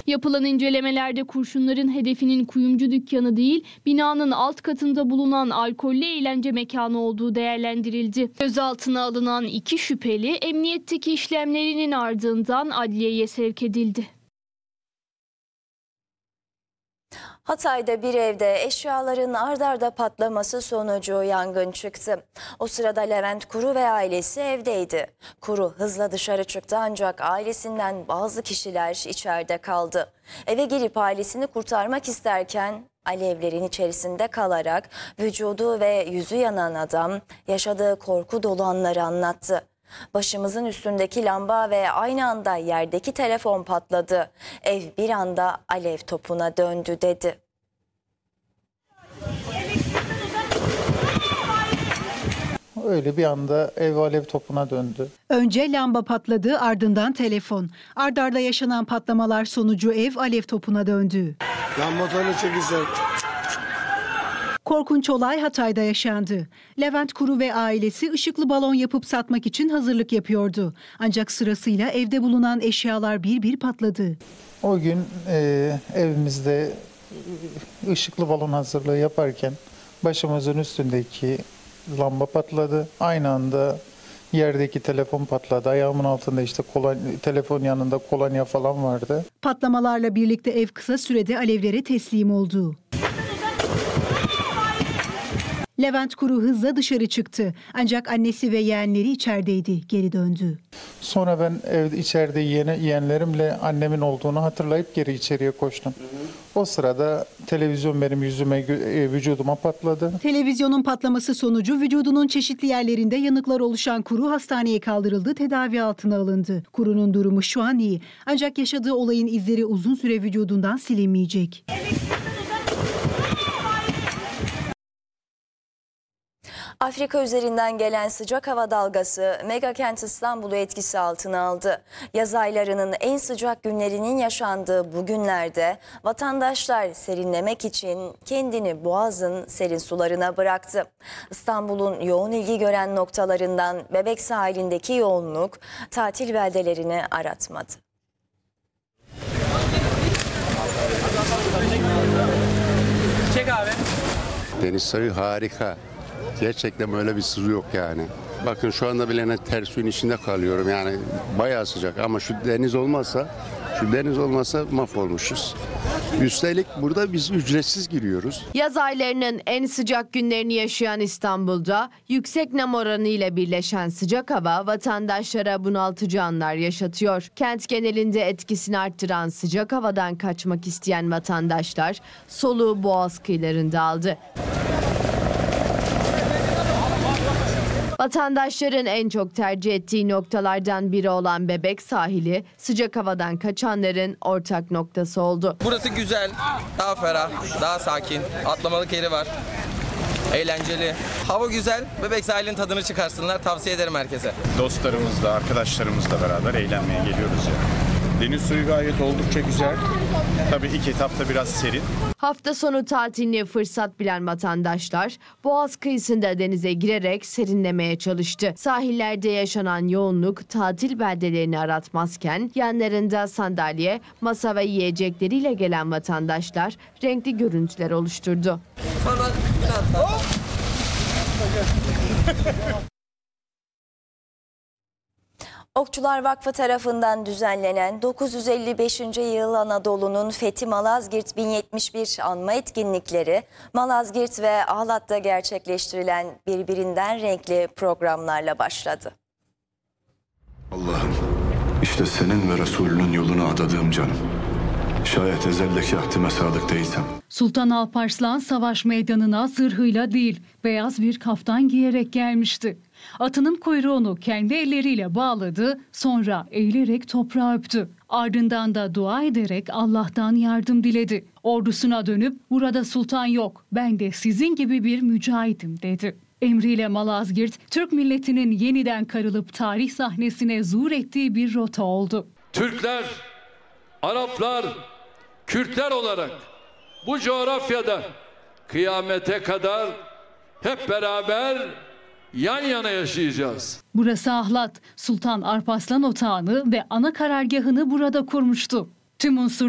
Yapılan incelemelerde kurşunların hedefinin kuyumcu dükkanı değil, binanın alt katında bulunan alkollü eğlence mekanı olduğu değerlendirildi. Gözaltına alınan 2 şüpheli emniyetteki işlemlerinin ardından adliyeye sevk edildi. Hatay'da bir evde eşyaların ard arda patlaması sonucu yangın çıktı. O sırada Levent Kuru ve ailesi evdeydi. Kuru hızla dışarı çıktı ancak ailesinden bazı kişiler içeride kaldı. Eve girip ailesini kurtarmak isterken alevlerin içerisinde kalarak vücudu ve yüzü yanan adam yaşadığı korku dolu anları anlattı. Başımızın üstündeki lamba ve aynı anda yerdeki telefon patladı. Ev bir anda alev topuna döndü dedi. Öyle bir anda ev alev topuna döndü. Önce lamba patladı, ardından telefon. Ard arda yaşanan patlamalar sonucu ev alev topuna döndü. Lan motorunu çekilsek. Korkunç olay Hatay'da yaşandı. Levent Kuru ve ailesi ışıklı balon yapıp satmak için hazırlık yapıyordu. Ancak sırasıyla evde bulunan eşyalar bir bir patladı. O gün evimizde ışıklı balon hazırlığı yaparken başımızın üstündeki lamba patladı. Aynı anda yerdeki telefon patladı. Ayağımın altında işte telefon yanında kolonya falan vardı. Patlamalarla birlikte ev kısa sürede alevlere teslim oldu. Levent Kuru hızla dışarı çıktı. Ancak annesi ve yeğenleri içerideydi. Geri döndü. Sonra ben evde içeride yeğenlerimle annemin olduğunu hatırlayıp geri içeriye koştum. O sırada televizyon benim yüzüme, vücuduma patladı. Televizyonun patlaması sonucu vücudunun çeşitli yerlerinde yanıklar oluşan Kuru hastaneye kaldırıldı, tedavi altına alındı. Kuru'nun durumu şu an iyi. Ancak yaşadığı olayın izleri uzun süre vücudundan silinmeyecek. Afrika üzerinden gelen sıcak hava dalgası megakent İstanbul'u etkisi altına aldı. Yaz aylarının en sıcak günlerinin yaşandığı bu günlerde vatandaşlar serinlemek için kendini Boğaz'ın serin sularına bıraktı. İstanbul'un yoğun ilgi gören noktalarından Bebek sahilindeki yoğunluk tatil beldelerini aratmadı. Çek abi. Deniz suyu harika. Gerçekten böyle bir su yok yani. Bakın şu anda bile ters suyun içinde kalıyorum yani bayağı sıcak ama şu deniz olmasa mahvolmuşuz. Üstelik burada biz ücretsiz giriyoruz. Yaz aylarının en sıcak günlerini yaşayan İstanbul'da yüksek nem oranı ile birleşen sıcak hava vatandaşlara bunaltıcı anlar yaşatıyor. Kent genelinde etkisini arttıran sıcak havadan kaçmak isteyen vatandaşlar soluğu Boğaz kıyılarında aldı. Vatandaşların en çok tercih ettiği noktalardan biri olan Bebek sahili sıcak havadan kaçanların ortak noktası oldu. Burası güzel, daha ferah, daha sakin. Atlamalık yeri var. Eğlenceli. Hava güzel. Bebek sahilinin tadını çıkarsınlar. Tavsiye ederim herkese. Dostlarımızla, arkadaşlarımızla beraber eğlenmeye geliyoruz yani. Deniz suyu gayet oldukça güzel. Tabii ilk etapta biraz serin. Hafta sonu tatilini fırsat bilen vatandaşlar Boğaz kıyısında denize girerek serinlemeye çalıştı. Sahillerde yaşanan yoğunluk tatil beldelerini aratmazken yanlarında sandalye, masa ve yiyecekleriyle gelen vatandaşlar renkli görüntüler oluşturdu. Okçular Vakfı tarafından düzenlenen 955. yıl Anadolu'nun Fethi Malazgirt 1071 anma etkinlikleri Malazgirt ve Ahlat'ta gerçekleştirilen birbirinden renkli programlarla başladı. Allah'ım işte senin ve Resulünün yoluna adadığım canım. Şayet ezeldeki ahdime sadık değilsem. Sultan Alparslan savaş meydanına zırhıyla değil beyaz bir kaftan giyerek gelmişti. Atının kuyruğunu kendi elleriyle bağladı, sonra eğilerek toprağı öptü. Ardından da dua ederek Allah'tan yardım diledi. Ordusuna dönüp burada sultan yok, ben de sizin gibi bir mücahidim dedi. Emriyle Malazgirt, Türk milletinin yeniden karılıp tarih sahnesine zuhur ettiği bir rota oldu. Türkler, Araplar, Kürtler olarak bu coğrafyada kıyamete kadar hep beraber yan yana yaşayacağız. Burası Ahlat, Sultan Alparslan Otağı'nı ve ana karargahını burada kurmuştu. Tüm unsur